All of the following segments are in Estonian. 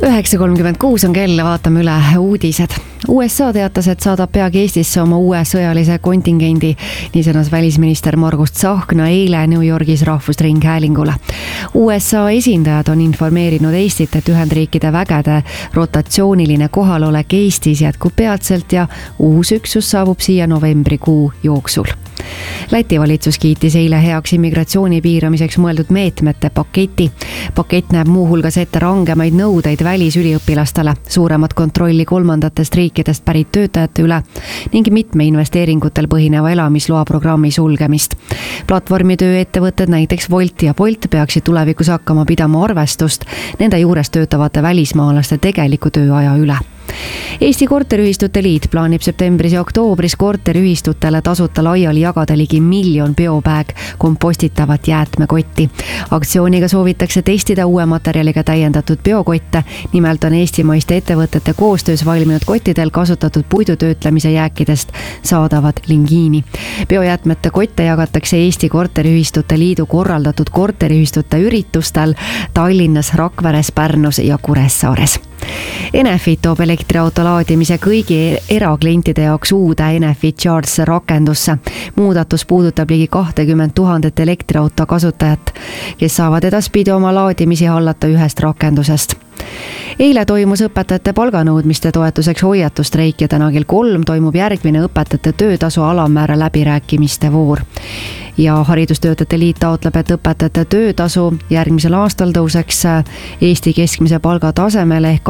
9:36 on kell, vaatame üle uudised. USA teatas, et saadab peagi Eestisse oma uue sõjalise kontingendi, nii sõnas välisminister Margus Tsahkna eile New Yorgis rahvusringhäälingule. USA esindajad on informeerinud Eestit, et Ühendriikide vägede rotatsiooniline kohalolek Eestis jätkub peatselt ja uus üksus saabub siia novembrikuu jooksul. Läti valitsus kiitis eile heaks immigratsiooni piiramiseks mõeldud meetmete paketi. Pakett näeb muuhulgas ette rangemaid nõudeid välisüliõpilastele, suuremat kontrolli kolmandatest riikidest pärit töötajate üle ning mitme investeeringutel põhineva elamisloa programmi sulgemist. Platvormitööettevõtted, näiteks Wolt ja Bolt, peaksid tulevikus hakkama pidama arvestust nende juures töötavate välismaalaste tegeliku tööaja üle. Eesti Korteriühistute Liit plaanib septembris ja oktoobris korteriühistutele tasuta laiali jagada ligi 1 miljon biobag kompostitavat jäätmekotti. Aktsiooniga soovitakse testida uue materjaliga täiendatud biokotte. Nimelt on eestimaiste ettevõtete koostöös valminud kottidel kasutatud puidutöötlemise jääkidest saadavad lingiini. Biojäätmete kotte jagatakse Eesti Korteriühistute Liidu korraldatud korteriühistute üritustel Tallinnas, Rakveres, Pärnus ja Kuressaares. Enefit toob elektriauto laadimise kõigi eraklientide jaoks uude Enefit Charge rakendusse. Muudatus puudutab ligi 20 000 elektriauto kasutajat, kes saavad edaspidi oma laadimisi hallata ühest rakendusest. Eile toimus õpetajate palganõudmiste toetuseks hoiatustreik ja täna kell 3 toimub järgmine õpetajate töötasu alammäära läbirääkimiste voor. Ja Haridustöötajate Liit taotleb, et õpetajate töötasu järgmisel aastal tõuseks Eesti keskmise palga tasemele ehk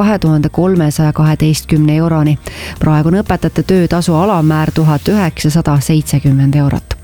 2312 euroni. Praegune õpetajate töötasu alammäär 1970 eurot.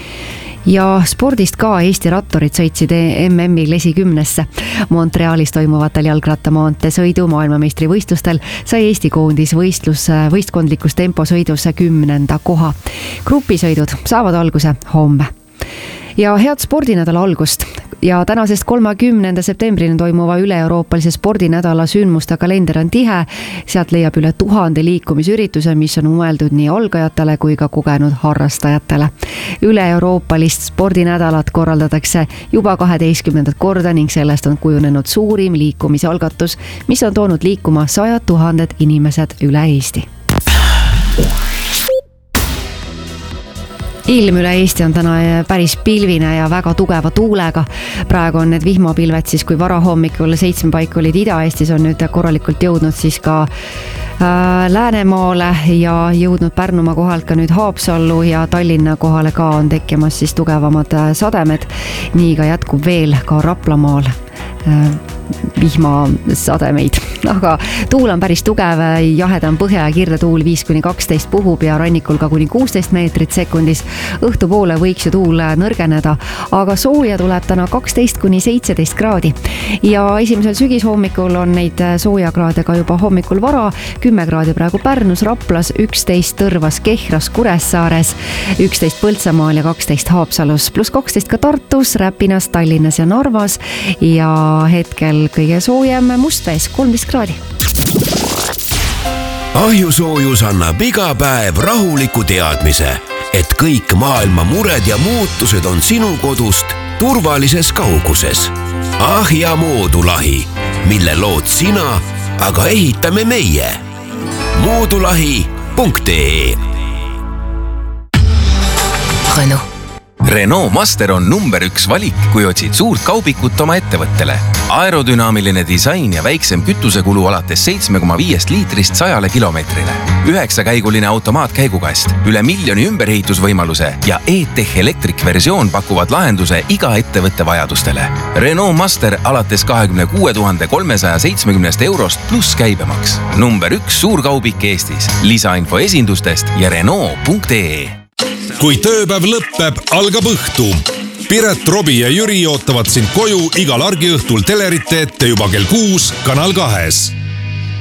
Ja spordist ka Eesti ratturid sõitsid MM-il esikümnesse. Montrealis toimuvatel jalgrattamaantee sõidu maailmameistrivõistlustel sai Eesti koondis võistkondlikus temposõidus 10. koha. Grupisõidud saavad alguse homme. Ja head spordinädala algust ja tänasest 30. septembrini toimuva üle-euroopalise spordinädala sündmuste kalender on tihe. Sealt leiab üle 1000 liikumisürituse, mis on mõeldud nii algajatele kui ka kogenud harrastajatele. Üle-euroopalist spordinädalat korraldatakse juba 12. korda ning sellest on kujunenud suurim liikumisalgatus, mis on toonud liikuma 100 000 inimesed üle Eesti. Ilm üle Eesti on täna päris pilvine ja väga tugeva tuulega. Praegu on need vihmapilved siis, kui varahommikul 7 paiku olid Ida-Eestis, on nüüd korralikult jõudnud siis ka Läänemaale ja jõudnud Pärnumaa kohalt ka nüüd Haapsallu ja Tallinna kohale ka on tekkimas siis tugevamad sademed. Nii ka jätkub veel ka Raplamaal vihmasademeid. Aga tuul on päris tugev, jahedam põhja ja kirde tuul 5-12 puhub ja rannikul ka kuni 16 meetrit sekundis. Õhtupoole võiks ju tuul nõrgeneda, aga sooja tuleb täna 12-17 kraadi. Ja esimesel sügishommikul on neid soojakraade ka juba hommikul vara. 10 kraadi praegu Pärnus, Raplas, 11 Tõrvas, Kehras, Kuressaares, 11 Põltsamaal ja 12 Haapsalus, pluss 12 ka Tartus, Räpinas, Tallinnas ja Narvas ja hetkel kõige soojem Mustvees 13 kraadi. Ahjusoojus annab iga päev rahuliku teadmise, et kõik maailma mured ja muutused on sinu kodust turvalises kauguses. Ahja moodulahi, mille lood sina, aga ehitame meie. moodulahi.ee Renault Master on number 1 valik, kui otsid suurt kaubikut oma ettevõttele. Aerodünaamiline disain ja väiksem kütusekulu alates 7,5 liitrist 100 kilomeetrile. 9-käiguline automaatkäigukast, üle 1 miljoni ümberehitusvõimaluse ja E-Tech Electric versioon pakuvad lahenduse iga ettevõtte vajadustele. Renault Master alates 26 370 eurost pluss käibemaks. Number 1 suurkaubik Eestis. Lisainfo esindustest ja Renault.ee. Kui tööpäev lõppeb, algab õhtu. Piret, Robi ja Jüri ootavad sind koju igal argiõhtul telerite ette juba kell 6 Kanal 2.